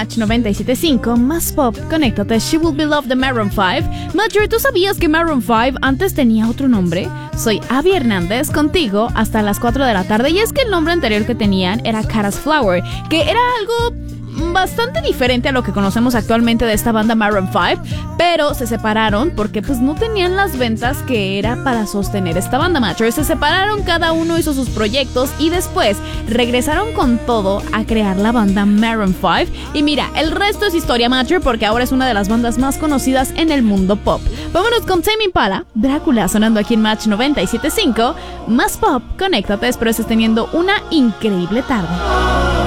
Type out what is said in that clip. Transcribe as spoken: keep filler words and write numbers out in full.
Match noventa y siete punto cinco, más pop, conéctate, She Will Be Loved de Maroon cinco. Matcher, ¿tú sabías que Maroon cinco antes tenía otro nombre? Soy Abby Hernández, contigo hasta las cuatro de la tarde, y es que el nombre anterior que tenían era Caras Flower, que era algo bastante diferente a lo que conocemos actualmente de esta banda Maroon cinco, pero se separaron porque pues no tenían las ventas que era para sostener esta banda, Matcher. Se separaron, cada uno hizo sus proyectos y después regresaron con todo a crear la banda Maroon cinco, y mira, el resto es historia, Matcher, porque ahora es una de las bandas más conocidas en el mundo pop. Vámonos con Tame Impala, Drácula, sonando aquí en Match noventa y siete punto cinco, más pop, conéctate, espero estés teniendo una increíble tarde.